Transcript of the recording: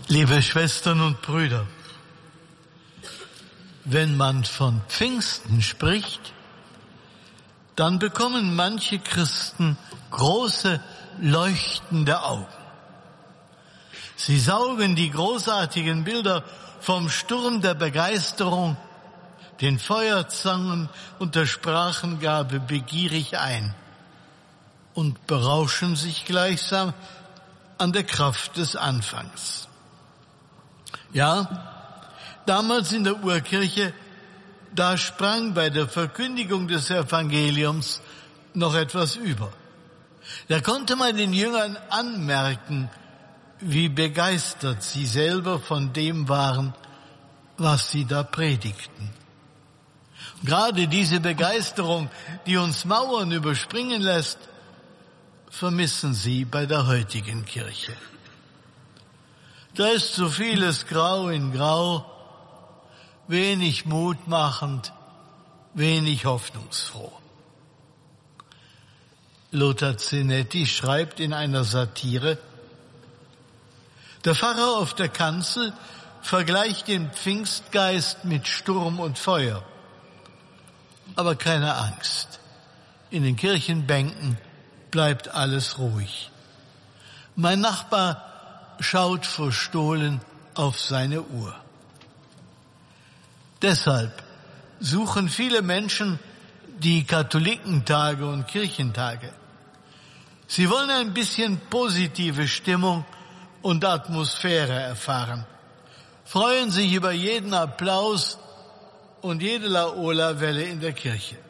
Liebe Schwestern und Brüder, wenn man von Pfingsten spricht, dann bekommen manche Christen große, leuchtende Augen. Sie saugen die großartigen Bilder vom Sturm der Begeisterung, den Feuerzangen und der Sprachengabe begierig ein und berauschen sich gleichsam an der Kraft des Anfangs. Ja, damals in der Urkirche, da sprang bei der Verkündigung des Evangeliums noch etwas über. Da konnte man den Jüngern anmerken, wie begeistert sie selber von dem waren, was sie da predigten. Gerade diese Begeisterung, die uns Mauern überspringen lässt, vermissen sie bei der heutigen Kirche. Da ist so vieles grau in grau, wenig mutmachend, wenig hoffnungsfroh. Lothar Zenetti schreibt in einer Satire: Der Pfarrer auf der Kanzel vergleicht den Pfingstgeist mit Sturm und Feuer. Aber keine Angst. In den Kirchenbänken bleibt alles ruhig. Mein Nachbar schaut verstohlen auf seine Uhr. Deshalb suchen viele Menschen die Katholikentage und Kirchentage. Sie wollen ein bisschen positive Stimmung und Atmosphäre erfahren, freuen sich über jeden Applaus und jede Laola-Welle in der Kirche.